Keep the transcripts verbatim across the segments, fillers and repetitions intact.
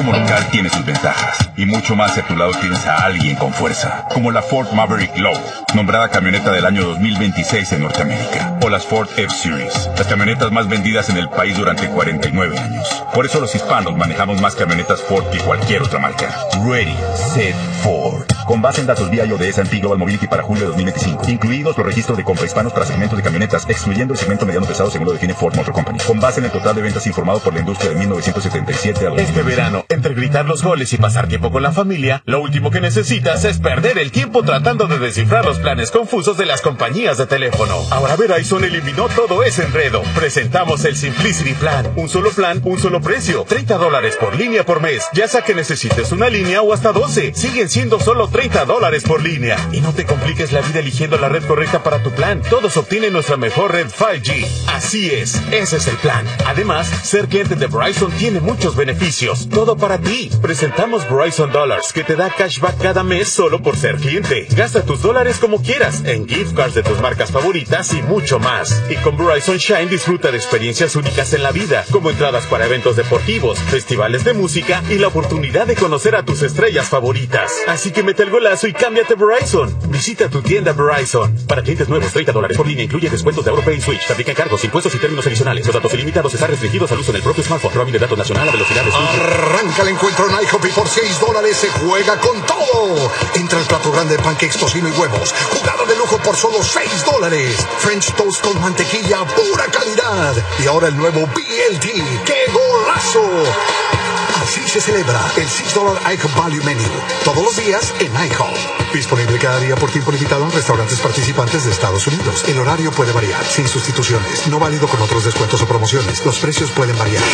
como local tiene sus ventajas, y mucho más si a tu lado tienes a alguien con fuerza, como la Ford Maverick Low, nombrada camioneta del año dos mil veintiséis en Norteamérica, o las Ford F-Series, las camionetas más vendidas en el país durante cuarenta y nueve años. Por eso los hispanos manejamos más camionetas Ford que cualquier otra marca. Ready, Set, Ford. Con base en datos vía I O de S and P Global Mobility para julio de dos mil veinticinco, incluidos los registros de compra hispanos para segmentos de camionetas, excluyendo el segmento mediano pesado según lo define Ford Motor Company. Con base en el total de ventas informado por la industria de mil novecientos setenta y siete al Este verano, entre gritar los goles y pasar tiempo con la familia, lo último que necesitas es perder el tiempo tratando de descifrar los planes confusos de las compañías de teléfono. Ahora Verizon eliminó todo ese enredo. Presentamos el Simplicity Plan. Un solo plan, un solo precio. treinta dólares por línea por mes. Ya sea que necesites una línea o hasta doce. Siguen siendo solo treinta dólares por línea. Y no te compliques la vida eligiendo la red correcta para tu plan. Todos obtienen nuestra mejor red cinco G. Así es, ese es el plan. Además, ser cliente de Verizon tiene muchos beneficios. Todo para ti. Presentamos Verizon Dollars, que te da cashback cada mes solo por ser cliente. Gasta tus dólares como quieras, en gift cards de tus marcas favoritas y mucho más. Y con Verizon Shine disfruta de experiencias únicas en la vida, como entradas para eventos deportivos, festivales de música y la oportunidad de conocer a tus estrellas favoritas. Así que mete el golazo y cámbiate a Verizon. Visita tu tienda Verizon. Para clientes nuevos, treinta dólares por línea, incluye descuentos de AuroPay y Switch. Se aplican cargos, impuestos y términos adicionales. Los datos ilimitados están restringidos al uso en el propio smartphone. Roaming de datos nacional a velocidad de Arranca el encuentro en IHOP y por seis dólares se juega con todo. Entra el plato grande de pancakes, tocino y huevos. Jugada de lujo por solo seis dólares. French toast con mantequilla, pura calidad. Y ahora el nuevo B L T. ¡Qué golazo! Así se celebra el seis dólares IHOP Value Menu. Todos los días en IHOP. Disponible cada día por tiempo limitado en restaurantes participantes de Estados Unidos. El horario puede variar, sin sustituciones. No válido con otros descuentos o promociones. Los precios pueden variar.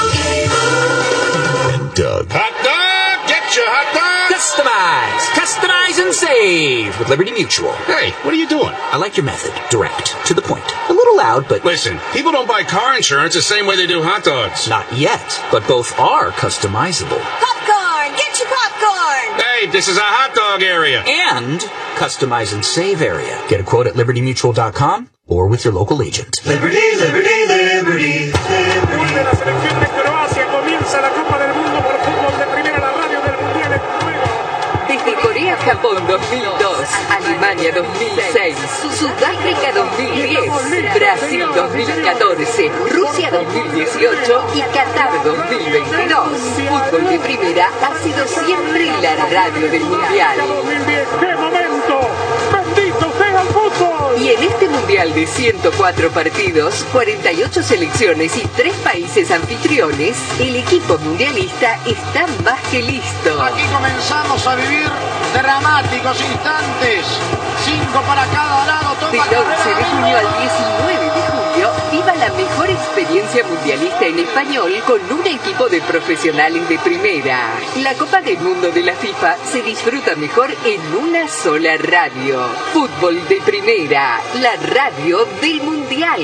Doug. Hot dog! Get your hot dog! Customize! Customize and save with Liberty Mutual. Hey, what are you doing? I like your method. Direct. To the point. A little loud, but... Listen, people don't buy car insurance the same way they do hot dogs. Not yet, but both are customizable. Popcorn! Get your popcorn! Hey, this is a hot dog area. And customize and save area. Get a quote at liberty mutual dot com or with your local agent. Liberty, Liberty, Liberty, Liberty. De la selección de Croacia comienza la Copa del Mundo por fútbol de primera, la radio del Mundial en juego. Desde Corea-Japón dos mil dos, Alemania dos mil seis, Sudáfrica dos mil diez, Brasil dos mil catorce, Rusia dos mil dieciocho y Qatar dos mil veintidós. Fútbol de primera ha sido siempre la radio del Mundial. ¡Qué momento! ¡Bendito sea el fútbol! Y en este Mundial de ciento cuatro partidos, cuarenta y ocho selecciones y tres países anfitriones, el equipo mundialista está más que listo. Aquí comenzamos a vivir dramáticos instantes. Cinco para cada lado. Del once de junio al diecinueve de julio, viva la mejor experiencia mundialista en español con un equipo de profesionales de primera. La Copa del Mundo de la FIFA se disfruta mejor en una sola radio. Fútbol de primera, la radio del Mundial.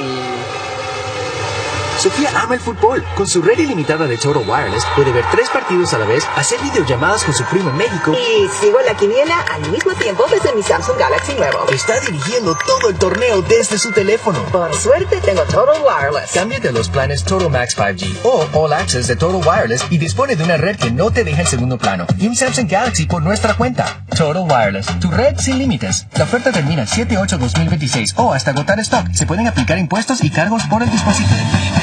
Sofía ama el fútbol. Con su red ilimitada de Total Wireless puede ver tres partidos a la vez, hacer videollamadas con su primo en México. Y sigo la quiniela al mismo tiempo desde mi Samsung Galaxy nuevo. Está dirigiendo todo el torneo desde su teléfono. Por suerte tengo Total Wireless. Cámbiate a los planes Total Max cinco G o All Access de Total Wireless y dispone de una red que no te deja en segundo plano. Y un Samsung Galaxy por nuestra cuenta. Total Wireless, tu red sin límites. La oferta termina siete ocho dos mil veintiséis o hasta agotar stock. Se pueden aplicar impuestos y cargos por el dispositivo.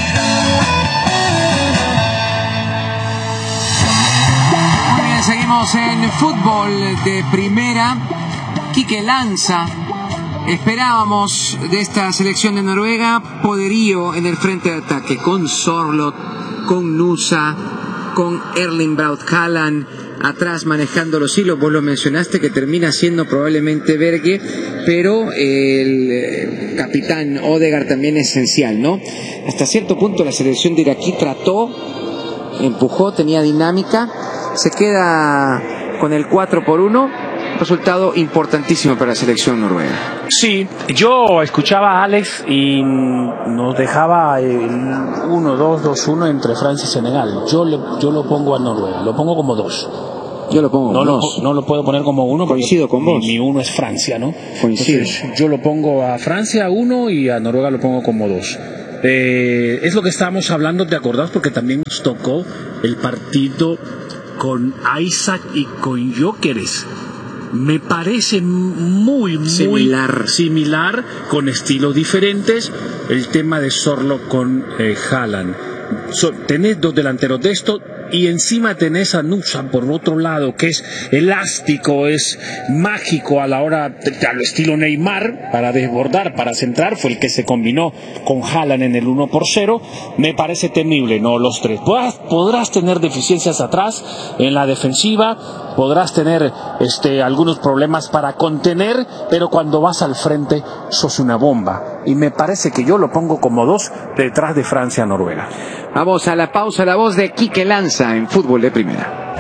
Muy bien, seguimos en fútbol de primera. Quique Lanza. Esperábamos de esta selección de Noruega poderío en el frente de ataque con Sorloth, con Nusa, con Erling Braut Haaland atrás manejando los hilos. Vos lo mencionaste, que termina siendo probablemente Berge, pero el capitán Odegaard también es esencial, ¿no? Hasta cierto punto la selección de iraquí trató, empujó, tenía dinámica, se queda con el cuatro por uno, resultado importantísimo para la selección noruega. Sí, yo escuchaba a Alex y nos dejaba el uno dos dos uno entre Francia y Senegal. Yo, le, yo lo pongo a Noruega, lo pongo como dos. Yo lo pongo no como lo, dos. No lo puedo poner como uno. Coincido con vos. Mi, mi uno es Francia, ¿no? Coincido. Entonces, yo lo pongo a Francia uno y a Noruega lo pongo como dos. Eh, es lo que estábamos hablando, ¿te acordás? Porque también nos tocó el partido con Isaac y con Gyökeres. Me parece muy, muy similar. similar, con estilos diferentes, el tema de Sorloth con eh, Haaland. So, tenés dos delanteros de esto y encima tenés a Nusa por otro lado, que es elástico, es mágico a la hora, al estilo Neymar, para desbordar, para centrar. Fue el que se combinó con Haaland en el uno por cero. Me parece temible, ¿no? Los tres. Podrás, podrás tener deficiencias atrás en la defensiva, podrás tener este, algunos problemas para contener, pero cuando vas al frente sos una bomba. Y me parece que yo lo pongo como dos detrás de Francia-Noruega. Vamos a la pausa, la voz de Quique Lanza en Fútbol de Primera.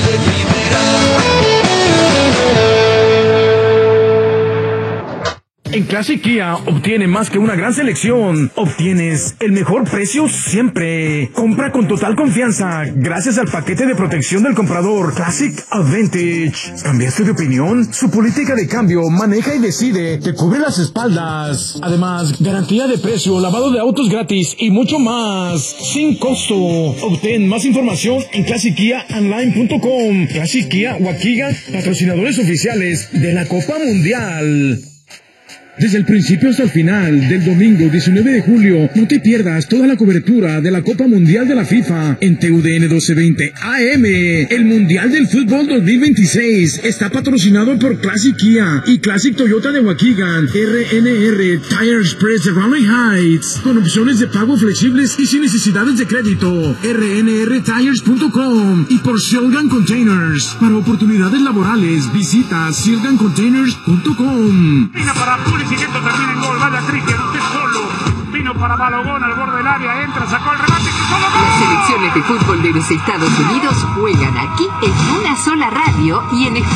En Classic Kia obtiene más que una gran selección. Obtienes el mejor precio siempre. Compra con total confianza gracias al paquete de protección del comprador Classic Advantage. ¿Cambiaste de opinión? Su política de cambio maneja y decide. Te cubre las espaldas. Además, garantía de precio, lavado de autos gratis y mucho más. Sin costo. Obtén más información en classic kia online punto com. Classic Kia Waukegan, patrocinadores oficiales de la Copa Mundial. Desde el principio hasta el final del domingo diecinueve de julio, no te pierdas toda la cobertura de la Copa Mundial de la FIFA en T U D N doce veinte A M. El Mundial del Fútbol dos mil veintiséis está patrocinado por Classic Kia y Classic Toyota de Waukegan, R N R Tire Express de Raleigh Heights, con opciones de pago flexibles y sin necesidades de crédito, R N R tires punto com, y por Shellgan Containers. Para oportunidades laborales, visita shellgan containers punto com. Vino para Pulisic, esto termina en gol, vaya Cristian, usted solo. Vino para Balogón al borde del área, entra, sacó el remate y solo gol. Las selecciones de fútbol de los Estados Unidos juegan aquí en una sola radio y en